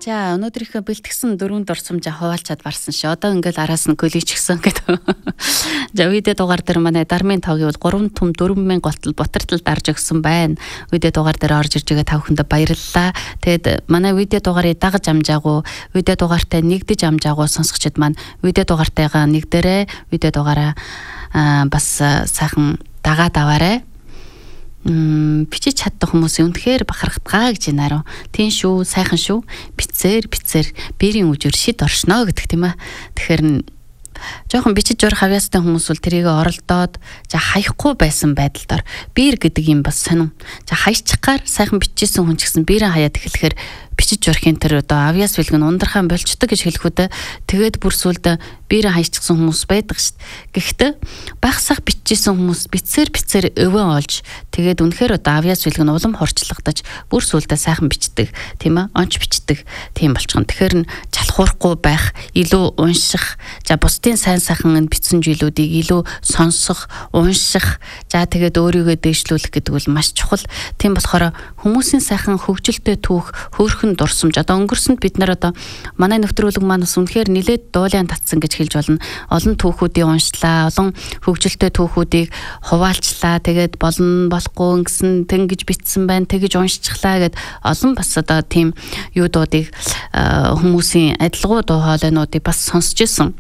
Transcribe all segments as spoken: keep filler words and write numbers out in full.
За өнөөдрийнхөө бэлтгэсэн дөрвөн дурсамжаа хуваалцаад барсан ш. Одоо ингээл араас нь гөлийч гисэн гэдэг. За видео дугаар дээр манай Дармын тоогийн бол гурван түм дөрвөн мянга голтол ботортол дарж өгсөн байна. Видео дугаар дээр орж ирж байгаа та бүхэндээ баярлалаа. Тэгэд манай видео дугаарыг дагаж амжаагүй, видео дугаартай нэгдэж амжаагүй сонсогчид маань видео дугаартайгаа нэгдэрээ видео дугаараа бас сайхан дагаад аваарай. Бичиж чаддаг хүмүүс үнэхээр бахархтгаа гэж нэрв. Тийм шүү, сайхан шүү. Бицээр бицээр биерийн үжир шид оршно гэдэг тийм ээ. Тэгэхээр жоохон бичиж урах авьяастай хүмүүс бол тэрийг оролдоод за хаяхгүй байсан байдалдаар биер гэдэг юм бас сонин. За хаячихгаар сайхан бичижсэн хүн ч гэсэн биерээ хаяад эхлэхээр бичиж урахын тэр одоо авьяас бэлгэн ундрахаан болчдөг гэж хэлэхүүдээ тэгээд бүр сүлд биерээ хаячихсан хүмүүс байдаг шүү дээ. Гэхдээ багсах бичижсэн хүмүүс бицээр бицээр өвөө олж тэгээд үнэхээр одоо авьяас бэлгэн улам хорчлогдож бүр сүлдээ сайхан бичдэг тийм ээ, онч бичдэг тийм болчихно. Тэгэхээр нь чалхуурахгүй байх, илүү унших, за бусдын сайн сайхан бичсэн зүйлүүдийг илүү сонсох, унших, за тэгээд өөрийгөө дээшлүүлэх гэдэг бол маш чухал. Тийм болохоор хүмүүсийн сайхан хөгжилтэй түүх, хөөрхөн дурсамж одоо өнгөрсөнд бид нар одоо манай нэвтрүүлэг маань бас үнэхээр нэлээд дуулаан татсан гэж хэлж болно. Олон түүхүүдийг уншлаа, олон хөгжилтэй түүхүүдийг хуваалчлаа. Тэгээд болно болохгүй гэсэн тэнгиж битсэн байна, тэгж уншчихлаа гэд олон бас одоо тийм юудуудыг хүмүүсийн адилгуу дуу хоолойнуудыг бас сонсч ирсэн.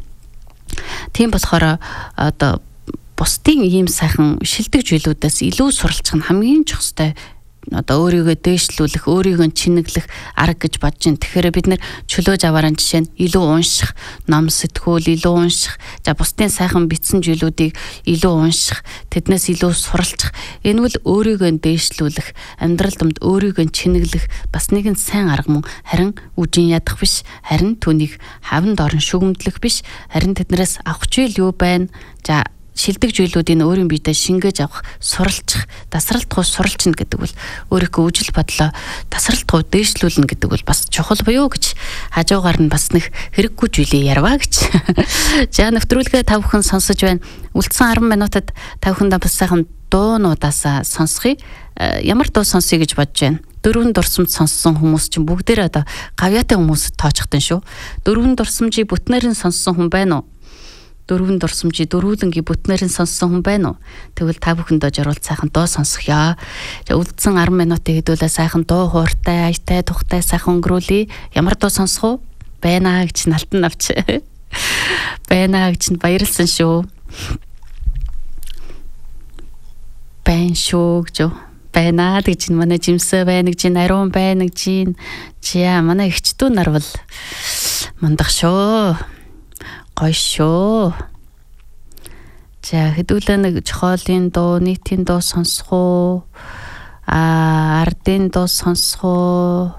Тийм болохоор одоо бусдын ийм сайхан шилдэг зүйлүүдээс илүү суралцах нь хамгийн чухалтай. Одоо өөрийгөө дээшлүүлэх, өөрийгөө чинэглэх арга гэж бодож байна. Тэгэхээр бид нэр чөлөөж авааран жишээ нь илүү унших, ном сэтгүүл илүү унших, за бусдын сайхан бичсэн зүйлүүдийг илүү унших, тэднээс илүү суралцах. Энэ бол өөрийгөө дээшлүүлэх, амьдрал донд өөрийгөө чинэглэх бас нэгэн сайн арга мөн. Харин үжин ядах биш, харин түүнийг хавнд орон шүгэмдлэх биш, харин тэднээс авах зүйл юу байна? За шилдэг зүйлүүдийн өөрийн биедээ шингээж авах, суралцах, тасралтгүй суралцна гэдэг бол өөрийнхөө үжил бодлоо тасралтгүй дээшлүүлнэ гэдэг бол бас чухал буюу гэж хажуугаар нь бас нэг хэрэггүй зүйлээ ярваа гэж. За нэвтрүүлгээ та бүхэн сонсож байна. Үлдсэн арван минутад та бүхэндээ бас сайхан дуунуудаас сонсхий. Ямар дуу сонсъё гэж бодож байна. Дөрвөн дурсамж сонссон хүмүүс чинь бүгдээрээ одоо гавьяатай хүмүүс тоочхтон шүү. Дөрвөн дурсамжийг бүтнээр нь сонссон хүн байна уу? Дөрвөн дурсамжийг дөрвөлөнгийн бүтнээр нь сонссон хүн байна уу? Тэгвэл та бүхэндээ зориулт сайхан дуу сонсгоё. За үлдсэн арван минутыг хэдүүлээ сайхан дуу хууртай, аятай, тухтай сайхан өнгөрүүлье. Ямар дуу сонсох уу? Байна гэж налтан авч. Байна гэж баярлсан шүү. Байн шүү гэж. Байна гэж манай жимсээ байна гэж, ариун байна гэж. За манай эгчдүү нар бол мандах шүү. Гой шүү. За хэдүүлээ нэг чохоолын дуу, нийтийн дуу сонсох уу? Аа, ардын дуу сонсох уу?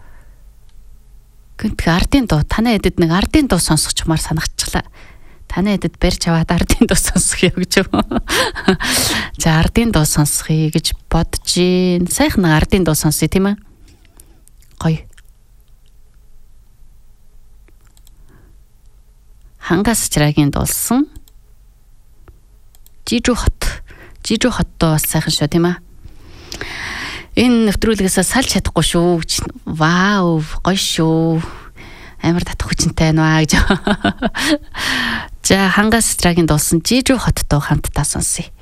Гэнт ардын дуу, танай эдэд нэг ардын дуу сонсохчмаар санагчлаа. Танай эдэд барьж аваад ардын дуу сонсохё гэж юм. За ардын дуу сонсхий гэж бодож гин. Сайхан ардын дуу сонсъё тийм ээ. Гой. Хангас чрагийн дуулсан Жижиг хот. Жижиг хот доо бас сайхан шүү тийм ээ. Энэ нэвтрүүлгээс салж чадахгүй шүү. Вау, гоё шүү. Амар татах хүчинтэй байна гэж. За хангас чрагийн дуулсан Жижиг хот доо хамтдаа сонсъё.